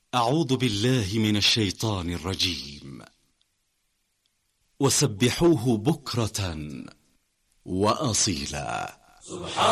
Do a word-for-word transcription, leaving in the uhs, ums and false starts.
أعوذ بالله من الشيطان الرجيم. وسبحوه بكرة وأصيلا.